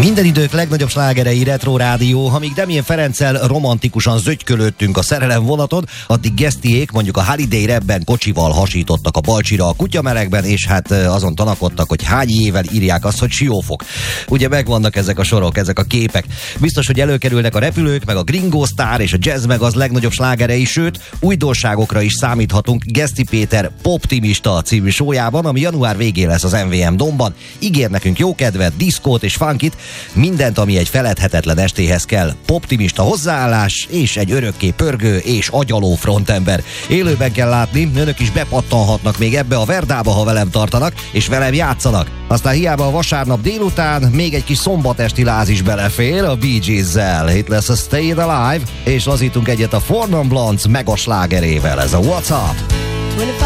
Minden idők legnagyobb slágerei Retro Rádió. Amíg Damien Ferenccel romantikusan zögykölődtünk a szerelem vonaton, addig Gesztiék mondjuk a Holiday Rapben kocsival hasítottak a Balcsira a kutyamelegben, és hát azon tanakodtak, hogy hány ével írják azt, hogy Siófok. Ugye megvannak ezek a sorok, ezek a képek. Biztos, hogy előkerülnek a repülők, meg a Gringo Star és a Jazz meg az legnagyobb slágerei, sőt, újdonságokra is számíthatunk Geszti Péter Poptimista című showjában, ami január végén lesz az MVM Domban. Ígér nekünk jó kedvet, diszkót és funkit, mindent, ami egy feledhetetlen estéhez kell. Poptimista hozzáállás és egy örökké pörgő és agyaló frontember. Élőben kell látni, önök is bepattanhatnak még ebbe a Verdába, ha velem tartanak, és velem játszanak. Aztán hiába a vasárnap délután még egy kis szombatesti láz is belefér a Bee Gees-zel. Itt lesz a Stay Alive, és lazítunk egyet a Four Non Blondes mega slágerével. Ez a What's Up?